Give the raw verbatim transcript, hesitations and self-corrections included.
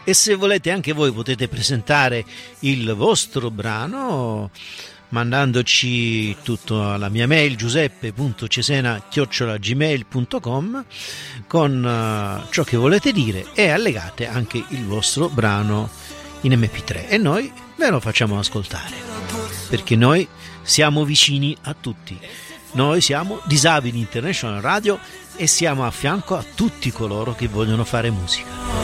E se volete anche voi potete presentare il vostro brano mandandoci tutto alla mia mail giuseppe punto cesena chiocciola gmail punto com con uh, ciò che volete dire, e allegate anche il vostro brano in emme pi tre e noi ve lo facciamo ascoltare, perché noi siamo vicini a tutti. Noi siamo Disabili International Radio e siamo a fianco a tutti coloro che vogliono fare musica.